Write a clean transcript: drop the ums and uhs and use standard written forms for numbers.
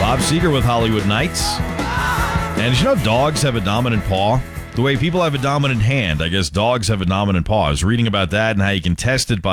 Bob Seger with Hollywood Nights. And you know dogs have a dominant paw? The way people have a dominant hand, I guess dogs have a dominant paw. I was reading about that and how you can test it by